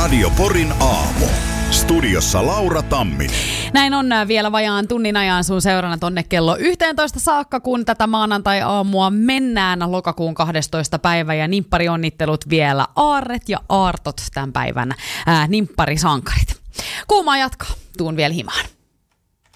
Radio Porin aamu. Studiossa Laura Tamminen. Näin on vielä vajaan tunnin ajan sun seurana tonne kello 11 saakka, kun tätä maanantai-aamua mennään lokakuun 12. päivä. Ja nimpparionnittelut vielä Aarret ja Aartot tämän päivän nimpparisankarit. Kuumaa jatkaa, tuun vielä himaan.